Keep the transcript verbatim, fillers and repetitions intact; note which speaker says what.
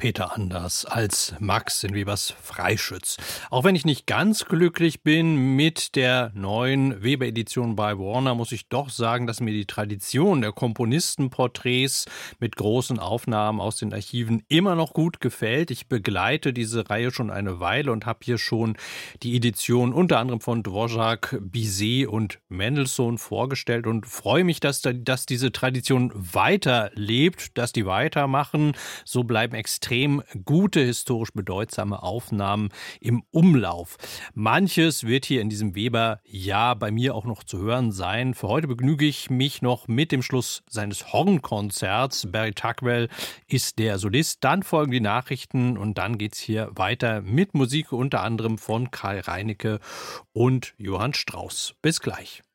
Speaker 1: Peter Anders als Max in Webers Freischütz. Auch wenn ich nicht ganz glücklich bin mit der neuen Weber-Edition bei Warner, muss ich doch sagen, dass mir die Tradition der Komponistenporträts mit großen Aufnahmen aus den Archiven immer noch gut gefällt. Ich begleite diese Reihe schon eine Weile und habe hier schon die Edition unter anderem von Dvorak, Bizet und Mendelssohn vorgestellt und freue mich, dass, da, dass diese Tradition weiterlebt, dass die weitermachen. So bleiben extrem gute, historisch bedeutsame Aufnahmen im Umlauf. Manches wird hier in diesem Weber-Jahr bei mir auch noch zu hören sein. Für heute begnüge ich mich noch mit dem Schluss seines Hornkonzerts. Barry Tugwell ist der Solist. Dann folgen die Nachrichten und dann geht's hier weiter mit Musik unter anderem von Karl Reinecke und Johann Strauss. Bis gleich.